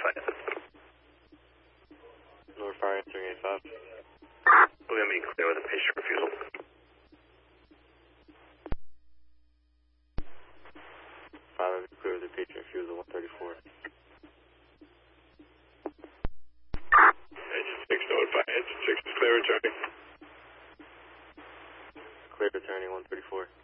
notify it. North Fire answering 85. We're going to be clear with the patient refusal. Clear with the patient refusal 134. Engine 6 notify. Engine 6 is clear returning. Clear returning 134.